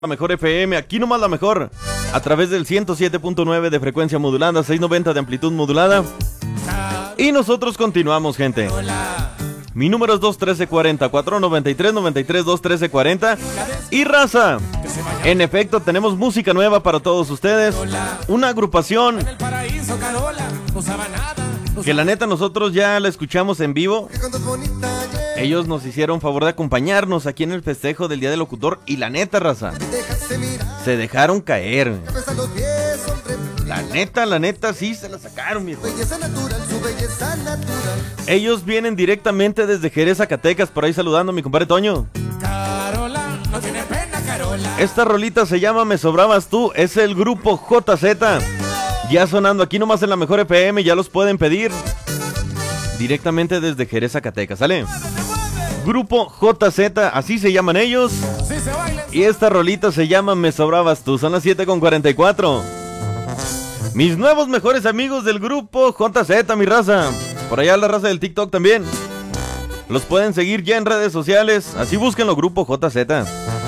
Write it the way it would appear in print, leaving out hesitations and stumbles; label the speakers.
Speaker 1: La mejor FM, aquí nomás la mejor, a través del 107.9 de frecuencia modulada, 690 de amplitud modulada. Y nosotros continuamos, gente. Mi número es 213-40, 493-93-213-40. Y raza, en efecto, tenemos música nueva para todos ustedes. Una agrupación que la neta nosotros ya la escuchamos en vivo. Ellos nos hicieron favor de acompañarnos aquí en el festejo del Día del Locutor. Y la neta, raza, se dejaron caer. La neta, sí se la sacaron, mi hijo. Ellos vienen directamente desde Jerez, Zacatecas. Por ahí saludando a mi compadre Toño.
Speaker 2: Carola, no tiene pena, Carola.
Speaker 1: Esta rolita se llama Me Sobrabas Tú. Es el grupo JZ. Ya sonando aquí nomás en la mejor FM. Ya los pueden pedir directamente desde Jerez, Zacatecas. ¿Sale? Grupo JZ, así se llaman ellos. Y esta rolita se llama Me Sobrabas Tú. Son las 7:44. Mis nuevos mejores amigos del grupo JZ, mi raza. Por allá la raza del TikTok también. Los pueden seguir ya en redes sociales. Así búsquenlo, grupo JZ.